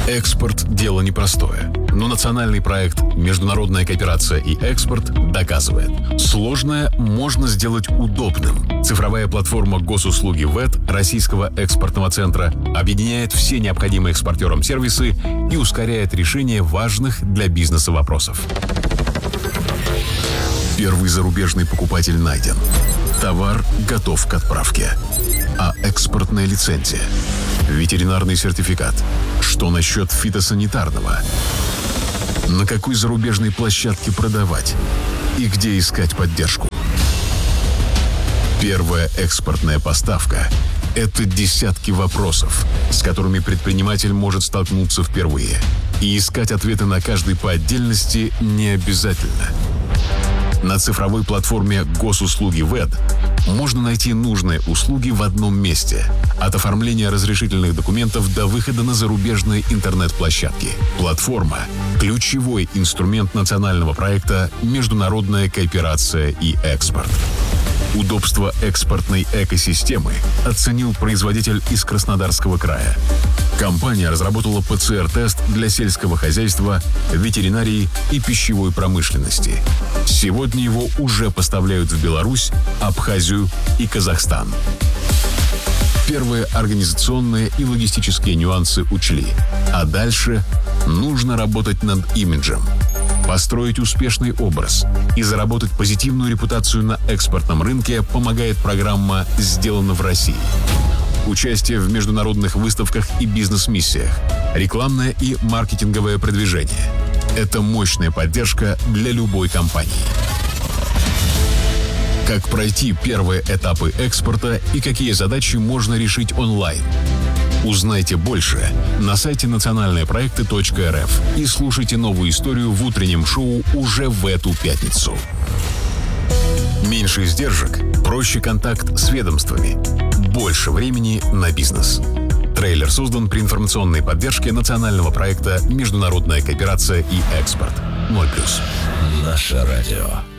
Экспорт – дело непростое, но национальный проект «Международная кооперация и экспорт» доказывает – сложное можно сделать удобным. Цифровая платформа госуслуги ВЭД Российского экспортного центра объединяет все необходимые экспортерам сервисы и ускоряет решение важных для бизнеса вопросов. Первый зарубежный покупатель найден. Товар готов к отправке. А экспортная лицензия? Ветеринарный сертификат? Что насчет фитосанитарного? На какой зарубежной площадке продавать? И где искать поддержку? Первая экспортная поставка – это десятки вопросов, с которыми предприниматель может столкнуться впервые. И искать ответы на каждый по отдельности не обязательно. На цифровой платформе госуслуги ВЭД можно найти нужные услуги в одном месте. От оформления разрешительных документов до выхода на зарубежные интернет-площадки. Платформа – ключевой инструмент национального проекта «Международная кооперация и экспорт». Удобство экспортной экосистемы оценил производитель из Краснодарского края. Компания разработала ПЦР-тест для сельского хозяйства, ветеринарии и пищевой промышленности. Сегодня его уже поставляют в Беларусь, Абхазию и Казахстан. Первые организационные и логистические нюансы учли. А дальше нужно работать над имиджем. Построить успешный образ и заработать позитивную репутацию на экспортном рынке помогает программа «Сделано в России». Участие в международных выставках и бизнес-миссиях, рекламное и маркетинговое продвижение – это мощная поддержка для любой компании. Как пройти первые этапы экспорта и какие задачи можно решить онлайн? Узнайте больше на сайте национальныепроекты.рф и слушайте новую историю в утреннем шоу уже в эту пятницу. Меньше издержек, проще контакт с ведомствами, больше времени на бизнес. Трейлер создан при информационной поддержке национального проекта «Международная кооперация и экспорт». 0+. Наше радио.